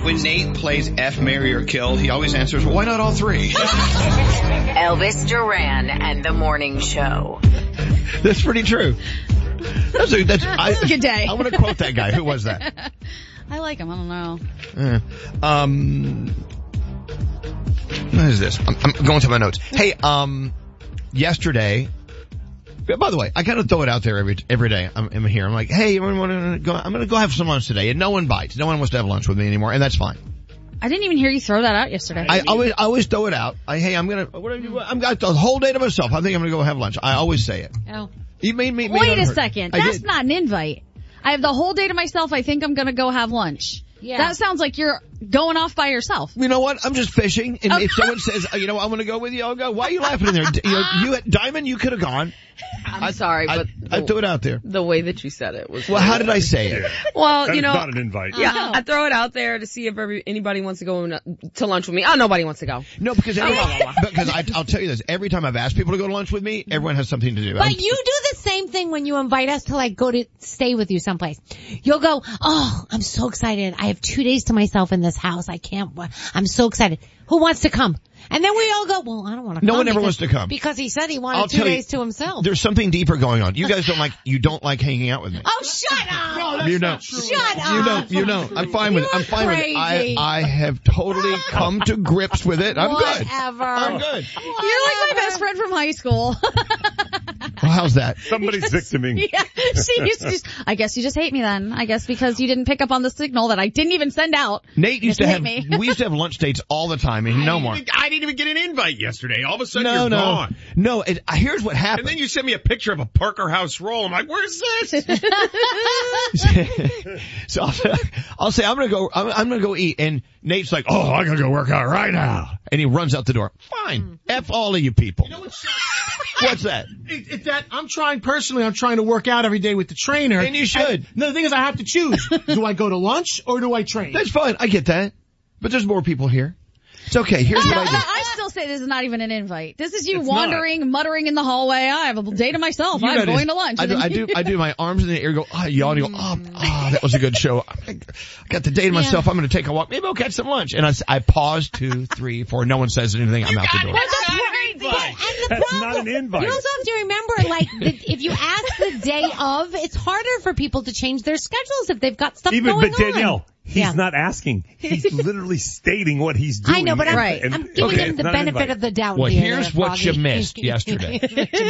When Nate plays F, marry, or kill, he always answers, well, why not all three? Elvis Duran and the Morning Show. That's pretty true. That's a good day. I want to quote that guy. Who was that? I like him. I don't know. What is this? I'm going to my notes. Hey, yesterday, by the way, I kind of throw it out there every day. I'm here. I'm like, hey, I'm going to go have some lunch today, and no one bites. No one wants to have lunch with me anymore, and that's fine. I didn't even hear you throw that out yesterday. I always throw it out. I've got the whole day to myself. I think I'm going to go have lunch. I always say it. Oh. You made me. Wait a second. That's not an invite. I have the whole day to myself. I think I'm going to go have lunch. Yeah. That sounds like you're going off by yourself. You know what? I'm just fishing. And if someone says, I'm going to go with you, I'll go. Why are you laughing in there? You Diamond, you could have gone. I'm sorry, but I threw it out there. The way that you said it was. Well, how did I say it? Well, That's not an invite. Yeah, I throw it out there to see if anybody wants to go to lunch with me. Nobody wants to go. No, because I'll tell you this. Every time I've asked people to go to lunch with me, everyone has something to do. But you do the same thing when you invite us to go to stay with you someplace. You'll go, oh, I'm so excited. I have 2 days to myself in this house. I'm so excited. Who wants to come? And then we all go, well, I don't want to come. No one ever wants to come. Because he said he wanted 2 days to himself. There's something deeper going on. You guys don't like hanging out with me. Oh, shut up. No, that's not true. Shut up. You know. I'm fine with it. I'm fine with it. I have totally come to grips with it. I'm good. I'm good. You're like my best friend from high school. Well, how's that? Somebody's victiming. Yeah. See, I guess you just hate me then. I guess because you didn't pick up on the signal that I didn't even send out. Nate we used to have lunch dates all the time, and no more. I didn't even get an invite yesterday. All of a sudden you're gone. No, here's what happened. And then you sent me a picture of a Parker House roll. I'm like, where's this? So I'll say I'm gonna go eat, and Nate's like, oh, I gotta go work out right now, and he runs out the door. Fine, F all of you people. You know what's What's that? It's that I'm trying to work out every day with the trainer. And you should. The thing is, I have to choose. Do I go to lunch or do I train? That's fine. I get that. But there's more people here. It's okay. Here's what I do. I still say this is not even an invite. This is you wandering, muttering in the hallway. I have a day to myself. I'm going to lunch. I do my arms in the air, go, yawn, go, that was a good show. I got the day to myself. I'm going to take a walk. Maybe I'll catch some lunch. And I pause 2, 3, 4. No one says anything. I'm out the door. That's not an invite. You also have to remember, if you ask the day of, it's harder for people to change their schedules if they've got stuff going on. But Danielle, he's not asking. He's literally stating what he's doing. I know, but I'm giving him the benefit of the doubt. Well, here's what you missed yesterday.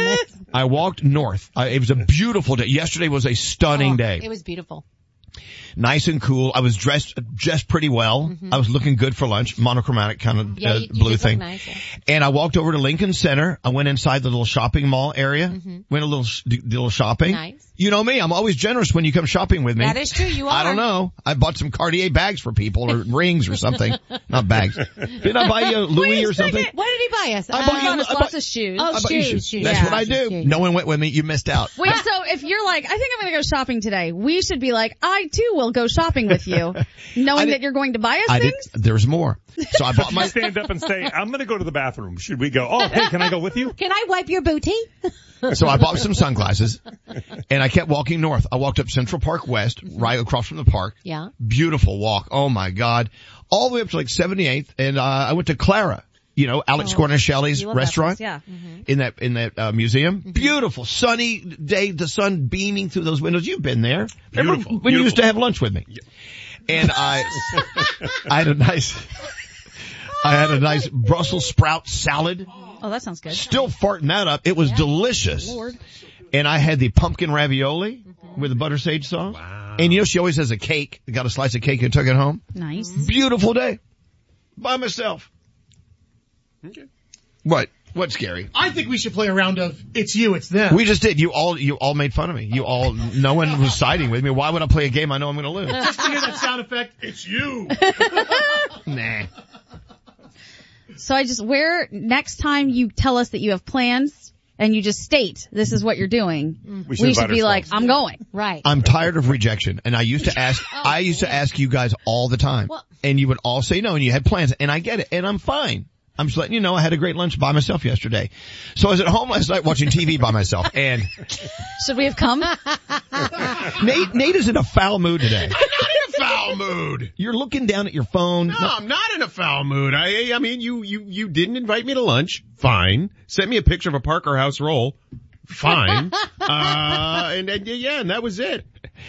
I walked north. It was a beautiful day. Yesterday was a stunning day. It was beautiful. Nice and cool. I was dressed pretty well. Mm-hmm. I was looking good for lunch. Monochromatic kind of blue thing. Nice, yeah. And I walked over to Lincoln Center. I went inside the little shopping mall area. Mm-hmm. Went a little shopping. Nice. You know me. I'm always generous when you come shopping with me. That is true. You are. I don't know. I bought some Cartier bags for people or rings or something. Not bags. Didn't I buy you a Louis or something? What did he buy us? I bought us shoes. Oh, shoes. That's what I do. Shoes. No one went with me. You missed out. Wait, so if you're like, I think I'm going to go shopping today, we should be like, I too will go shopping with you, knowing that you're going to buy us things? There's more. So I bought my... stand up and say, I'm going to go to the bathroom. Should we go? Oh, hey, can I go with you? Can I wipe your booty? So I bought some sunglasses, and I kept walking north. I walked up Central Park West, right across from the park. Yeah. Beautiful walk. Oh my God. All the way up to 78th, and I went to Clara. Alex Cornicelli's restaurant. Yeah. Mm-hmm. In that museum. Mm-hmm. Beautiful. Sunny day, the sun beaming through those windows. You've been there. Remember when you used to have lunch with me? Yeah. And I had a nice Brussels sprout salad. Oh, that sounds good. Still farting that up. It was delicious. Lord. And I had the pumpkin ravioli with the butter sage sauce. Wow. And she always has a cake. Got a slice of cake and took it home. Nice. Beautiful day. By myself. Okay. What? What's scary? I think we should play a round of it's you, it's them. We just did. You all made fun of me. No one was siding with me. Why would I play a game I know I'm going to lose? Just to hear that sound effect, it's you. Nah. So next time you tell us that you have plans and you just state this is what you're doing, we should be like, I'm going. Right. I'm tired of rejection. And I used to ask you guys all the time. And you would all say no, and you had plans, and I get it, and I'm fine. I'm just letting you know I had a great lunch by myself yesterday. So I was at home last night watching TV by myself, and... Should we have come? Nate is in a foul mood today. I'm not in a foul mood. You're looking down at your phone. No, I'm not in a foul mood. I mean, you didn't invite me to lunch. Fine. Sent me a picture of a Parker House roll. Fine. And that was it.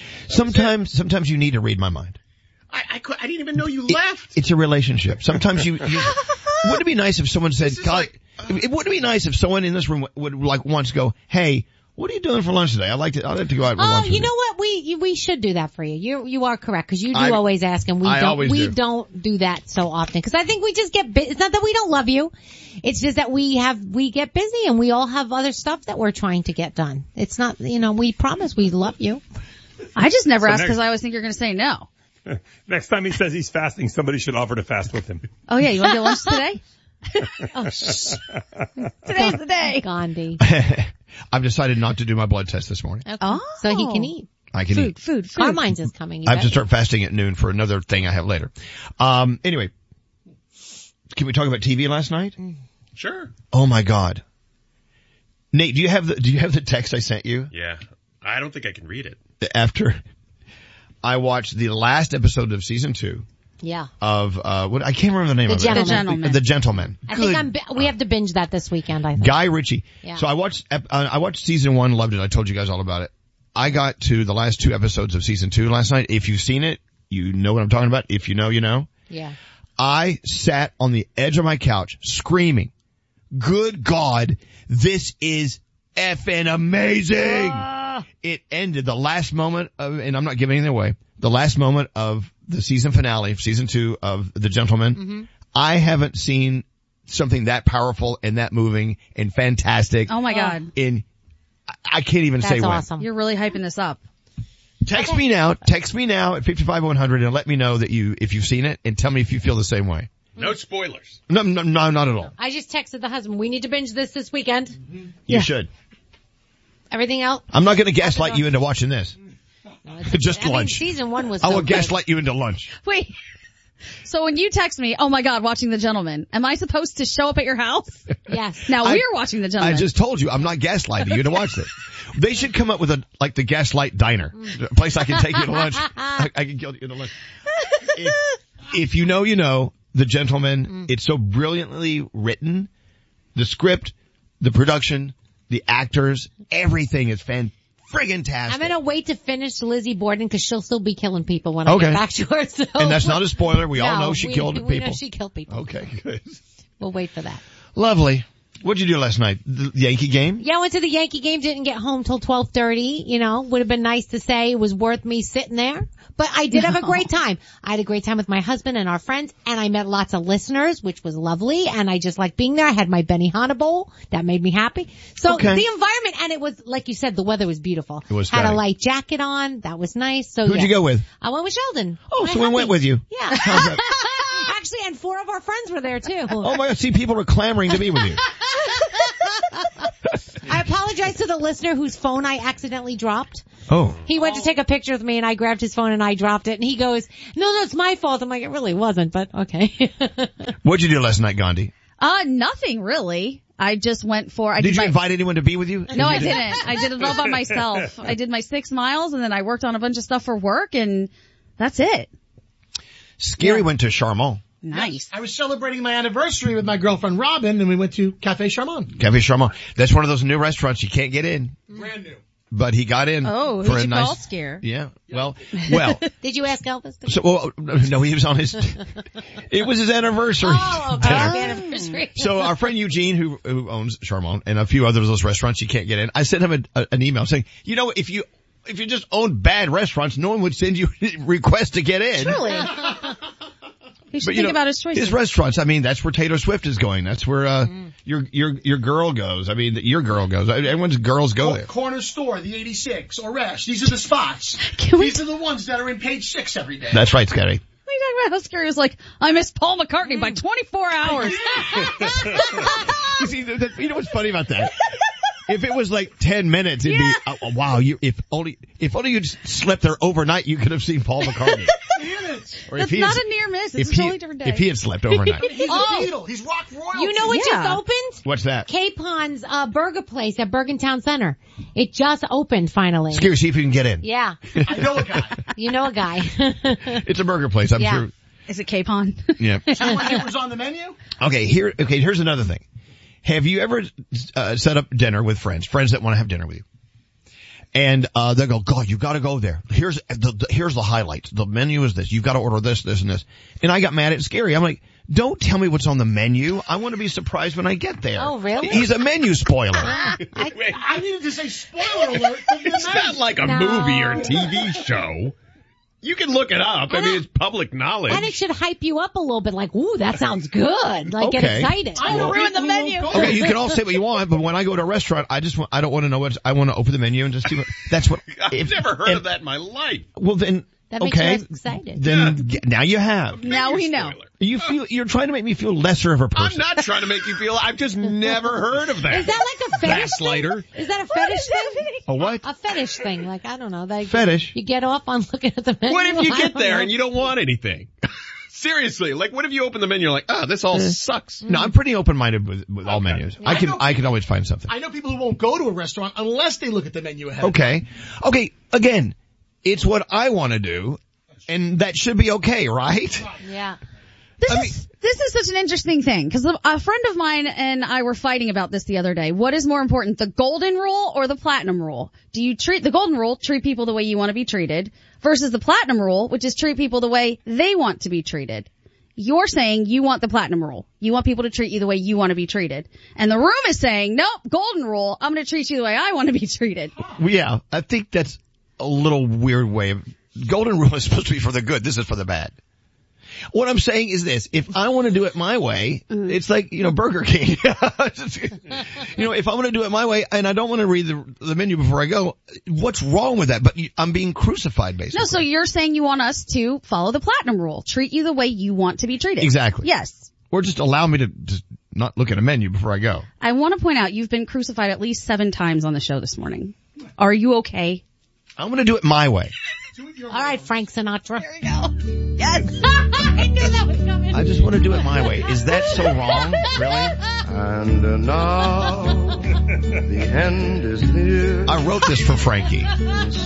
Sometimes you need to read my mind. I didn't even know you left. It's a relationship. Sometimes you wouldn't it be nice if someone said, God, it wouldn't be nice if someone in this room would like once go, hey, what are you doing for lunch today? I'd like to go out for lunch. Oh, you know what? We should do that for you. You are correct, because you do always ask, and we don't do that so often, because I think we just get busy. It's not that we don't love you. It's just that we get busy, and we all have other stuff that we're trying to get done. It's not, we promise we love you. I just never ask because I always think you're going to say no. Next time he says he's fasting, somebody should offer to fast with him. Oh yeah, you want to get lunch today? Oh, today's the day. Gandhi. I've decided not to do my blood test this morning. Okay. Oh. So he can eat. I can eat. Food. Carmine's is coming. I have to start fasting at noon for another thing I have later. Anyway, can we talk about TV last night? Sure. Oh my God. Nate, do you have the text I sent you? Yeah. I don't think I can read it. After I watched the last episode of season 2. Yeah. Of, what, I can't remember the name of it. The Gentleman. I think we have to binge that this weekend, I think. Guy Ritchie. Yeah. So I watched season 1, loved it. I told you guys all about it. I got to the last 2 episodes of season 2 last night. If you've seen it, you know what I'm talking about. If you know, you know. Yeah. I sat on the edge of my couch screaming, good God, this is effing amazing. It ended the last moment of, and I'm not giving anything away, the last moment of the season finale of season 2 of The Gentleman. Mm-hmm. I haven't seen something that powerful and that moving and fantastic. Oh my God. I can't even say when. That's awesome. You're really hyping this up. Text me now at 55100 and let me know that if you've seen it, and tell me if you feel the same way. No spoilers. No, not at all. I just texted the husband, we need to binge this weekend. Mm-hmm. You should. Everything else? I'm not going to gaslight you into watching this. No, just lunch. Season 1 was I will good. gaslight you into lunch. Wait. So when you text me, oh my God, watching The Gentleman, am I supposed to show up at your house? Yes. Now we're watching The Gentleman. I just told you, I'm not gaslighting you to watch this. They should come up with the Gaslight Diner. A place I can take you to lunch. I can get you to lunch. If you know, you know, The Gentleman, it's so brilliantly written. The script, the production, the actors, everything is friggin-tastic. I'm gonna wait to finish Lizzie Borden because she'll still be killing people when I get back to her. So. And that's not a spoiler. We all know she killed people. We know she killed people. Okay, good. We'll wait for that. Lovely. What'd you do last night? The Yankee game? Yeah, I went to the Yankee game, didn't get home till 12:30, would have been nice to say it was worth me sitting there. But I did have a great time. I had a great time with my husband and our friends, and I met lots of listeners, which was lovely, and I just liked being there. I had my Benihana bowl. That made me happy. So the environment, and it was, like you said, the weather was beautiful. It was Had stunning. a light jacket on. That was nice. So Who'd you go with? I went with Sheldon. Oh, so we went with you. Yeah. Actually, and 4 of our friends were there too. Oh my God, see, people are clamoring to be with you. I apologize to the listener whose phone I accidentally dropped. Oh. He went to take a picture with me and I grabbed his phone and I dropped it and he goes, no, it's my fault. I'm like, it really wasn't, but okay. What'd you do last night, Gandhi? Nothing really. I just went for, Did you invite anyone to be with you? No, I didn't. I did it all by myself. I did my 6 miles and then I worked on a bunch of stuff for work and that's it. Scary went to Charmant. Nice. Yes, I was celebrating my anniversary with my girlfriend Robin, and we went to Café Charmant. Café Charmant. That's one of those new restaurants you can't get in. Brand new. But he got in. Oh, for who'd you nice, call Scare? Yeah. Well. Did you ask Elvis? No, he was on his. It was his anniversary. Oh, okay. Anniversary. So our friend Eugene, who owns Charmant and a few other of those restaurants you can't get in, I sent him an email saying, if you just owned bad restaurants, no one would send you requests to get in. Truly. He should think about his choices. His restaurants, that's where Taylor Swift is going. That's where, your girl goes. Your girl goes. Everyone's girls go there. Corner store, the 86, or Resh. These are the spots. These are the ones that are in page 6 every day. That's right, Scotty. What are you talking about? How Scary was like, I miss Paul McCartney by 24 hours. You see, you know what's funny about that? If it was like 10 minutes, it'd be, wow, if only you'd slept there overnight, you could have seen Paul McCartney. That's not a near miss. It's a totally different day. If he had slept overnight. He's a Beatle. He's rock royalty. You know what just opened? What's that? Capon's burger place at Bergen Town Center. It just opened finally. Scary, see if you can get in. Yeah. I know a guy. You know a guy. It's a burger place, I'm sure. Is it Capon? Yeah. Someone was on the menu? Okay, here's another thing. Have you ever set up dinner with friends that want to have dinner with you? And they'll go, God, you gotta go there. Here's the highlights. The menu is this. You've got to order this, this, and this. And I got mad at Scary. I'm like, don't tell me what's on the menu. I want to be surprised when I get there. Oh, really? He's a menu spoiler. I needed to say spoiler alert. It's not like a movie or TV show. You can look it up. I mean, it's public knowledge. And it should hype you up a little bit, like, ooh, that sounds good. Like, get excited. I don't ruin the menu. Okay, you can all say what you want, but when I go to a restaurant, I don't want to know I want to open the menu and just see what, that's what. I've never heard of that in my life. Well then, that makes you excited. Then now you have. Now we know. You're trying to make me feel lesser of a person. I'm not trying to make you feel, I've just never heard of that. Is that like a fetish Gaslighter. thing? Is that a fetish thing? A what? A fetish thing. Like, I don't know. Like, fetish? You get off on looking at the menu. What if you get there and you don't want anything? Seriously, like what if you open the menu and you're like, this all sucks? No, I'm pretty open-minded with all menus. I can always find something. I know people who won't go to a restaurant unless they look at the menu ahead. Okay. Again, it's what I want to do, and that should be okay, right? Yeah. This is such an interesting thing, because a friend of mine and I were fighting about this the other day. What is more important, the golden rule or the platinum rule? Do you treat the golden rule, treat people the way you want to be treated, versus the platinum rule, which is treat people the way they want to be treated? You're saying you want the platinum rule. You want people to treat you the way you want to be treated. And the room is saying, nope, golden rule, I'm going to treat you the way I want to be treated. Well, yeah, I think that's a little weird way of, golden rule is supposed to be for the good. This is for the bad. What I'm saying is this, if I want to do it my way, it's like, Burger King. If I want to do it my way and I don't want to read the menu before I go, what's wrong with that? But I'm being crucified, basically. No, so you're saying you want us to follow the platinum rule, treat you the way you want to be treated. Exactly. Yes. Or just allow me to just not look at a menu before I go. I want to point out you've been crucified at least 7 times on the show this morning. Are you okay? I'm going to do it my way. All right, Frank Sinatra. Here we go. Yes. I knew that was coming. I just want to do it my way. Is that so wrong? Really? And now the end is near. I wrote this for Frankie.